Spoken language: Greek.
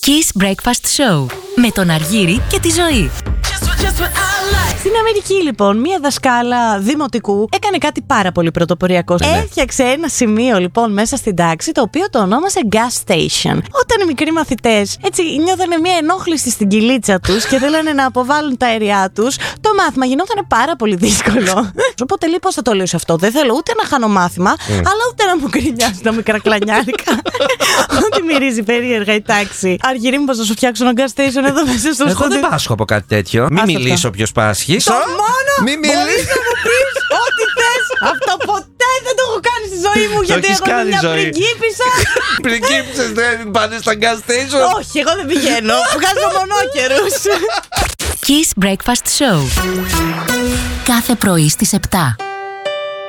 Kiss Breakfast Show με τον Αργύρη και τη Ζωή. Στην Αμερική, λοιπόν, μία δασκάλα δημοτικού έκανε κάτι πάρα πολύ πρωτοποριακό. Έφτιαξε ένα σημείο, λοιπόν, μέσα στην τάξη, το οποίο το ονόμασε gas station. Όταν οι μικροί μαθητές έτσι νιώθανε μία ενόχληση στην κυλίτσα τους και θέλανε να αποβάλουν τα αέρια τους, το μάθημα γινόταν πάρα πολύ δύσκολο. Οπότε λέει, πώς θα το λύσω αυτό? Δεν θέλω ούτε να χάνω μάθημα, αλλά ούτε να μου γκρινιάζει τα μικρά κλανιάρικα. Ότι μυρίζει περίεργα η τάξη. Αργυρή, μήπως να σου φτιάξω ένα gas station εδώ μέσα στο στούντιο? Εγώ δεν πάσχω από κάτι τέτοιο. Μην μιλήσω ποιος πάσχει. Το μόνο Μην μπορείς να μου πεις ό,τι θες. Αυτό ποτέ δεν το έχω κάνει στη ζωή μου. Γιατί εγώ είμαι μια πριγκίπισσα. Πριγκίπισσες δεν πάνε στα gas station? Όχι, εγώ δεν πηγαίνω. Βγάζω μονόκερους. Kiss Breakfast Show. Κάθε πρωί στις 7.